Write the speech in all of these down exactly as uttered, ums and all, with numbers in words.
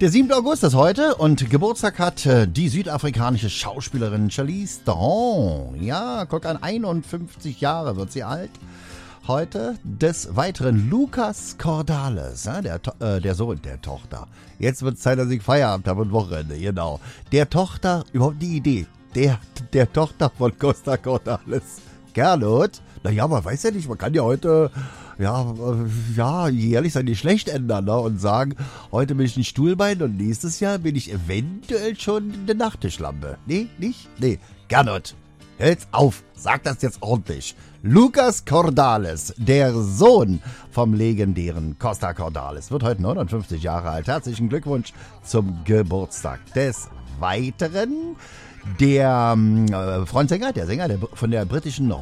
Der siebte August ist heute und Geburtstag hat äh, die südafrikanische Schauspielerin Charlize Theron. Ja, guck an, einundfünfzig Jahre wird sie alt. Heute des Weiteren Lucas Cordalis, ja, der, äh, der Sohn der Tochter. Jetzt wird es Zeit, dass ich Feierabend habe und Wochenende, genau. Der Tochter, überhaupt die Idee, der, der Tochter von Costa Cordalis. Gernot, naja, man weiß ja nicht, man kann ja heute, ja, äh, ja, jährlich sein Geschlecht ändern, ne, und sagen, heute bin ich ein Stuhlbein und nächstes Jahr bin ich eventuell schon eine Nachttischlampe. Nee, nicht? Nee, Gernot. Hält's auf, sag das jetzt ordentlich. Lucas Cordalis, der Sohn vom legendären Costa Cordalis, wird heute neunundfünfzig Jahre alt. Herzlichen Glückwunsch zum Geburtstag. Des Weiteren der äh, Frontsänger, der Sänger der, von der britischen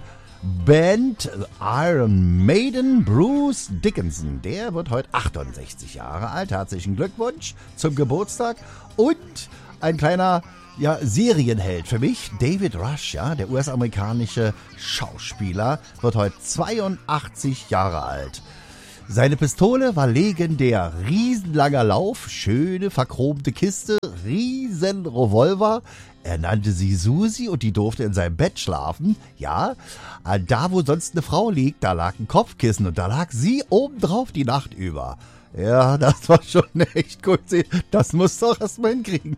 Rockband Iron Maiden, Bruce Dickinson, der wird heute achtundsechzig Jahre alt. Herzlichen Glückwunsch zum Geburtstag. Und ein kleiner Ja, Serienheld für mich, David Rush, ja, der U S-amerikanische Schauspieler, wird heute zweiundachtzig Jahre alt. Seine Pistole war legendär, riesenlanger Lauf, schöne verchromte Kiste, riesen Revolver. Er nannte sie Susi und die durfte in seinem Bett schlafen. Ja, da wo sonst eine Frau liegt, da lag ein Kopfkissen und da lag sie obendrauf die Nacht über. Ja, das war schon echt gut. Das musst du auch erstmal hinkriegen.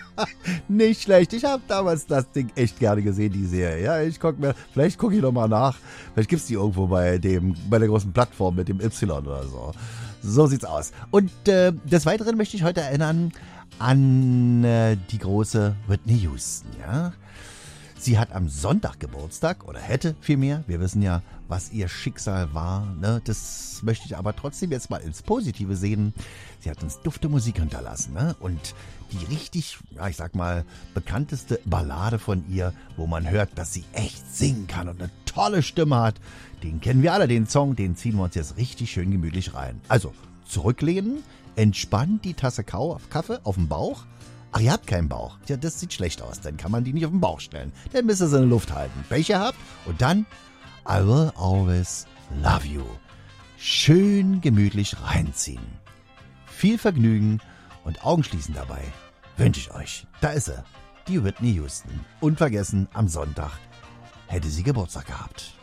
Nicht schlecht. Ich habe damals das Ding echt gerne gesehen, die Serie. Ja, ich guck mir, vielleicht gucke ich noch mal nach. Vielleicht gibt's die irgendwo bei dem, bei der großen Plattform mit dem Y oder so. So sieht's aus. Und äh, des Weiteren möchte ich heute erinnern an äh, die große Whitney Houston, ja. Sie hat am Sonntag Geburtstag, oder hätte vielmehr. Wir wissen ja, was ihr Schicksal war, ne? Das möchte ich aber trotzdem jetzt mal ins Positive sehen. Sie hat uns dufte Musik hinterlassen, ne? Und die richtig, ja, ich sag mal, bekannteste Ballade von ihr, wo man hört, dass sie echt singen kann und eine tolle Stimme hat, den kennen wir alle, den Song, den ziehen wir uns jetzt richtig schön gemütlich rein. Also, zurücklehnen, entspannt die Tasse Kaffee auf dem Bauch. Ach, ihr habt keinen Bauch. Ja, das sieht schlecht aus. Dann kann man die nicht auf den Bauch stellen. Dann müsst ihr sie in der Luft halten. Becher habt und dann I will always love you. Schön gemütlich reinziehen. Viel Vergnügen und Augen schließen dabei. Wünsche ich euch. Da ist sie, die Whitney Houston. Unvergessen, am Sonntag hätte sie Geburtstag gehabt.